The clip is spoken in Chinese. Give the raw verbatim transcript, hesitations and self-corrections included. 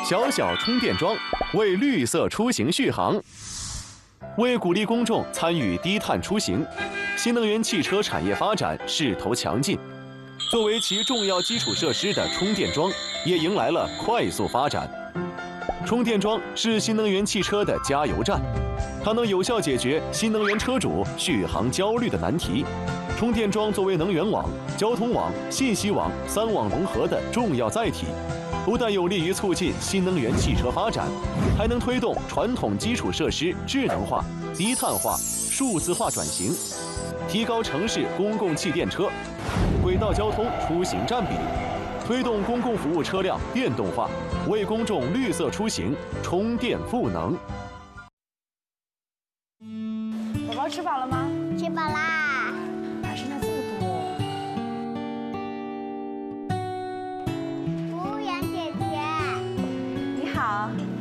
小小充电桩为绿色出行续航。为鼓励公众参与低碳出行，新能源汽车产业发展势头强劲。作为其重要基础设施的充电桩，也迎来了快速发展。充电桩是新能源汽车的加油站，它能有效解决新能源车主续航焦虑的难题。充电桩作为能源网、交通网、信息网三网融合的重要载体，不但有利于促进新能源汽车发展，还能推动传统基础设施智能化、低碳化、数字化转型，提高城市公共汽电车、轨道交通出行占比，推动公共服务车辆电动化，为公众绿色出行充电赋能。 宝宝吃饱了吗？ 吃饱啦。 哪是那这么多？ 服务员姐姐， 你好，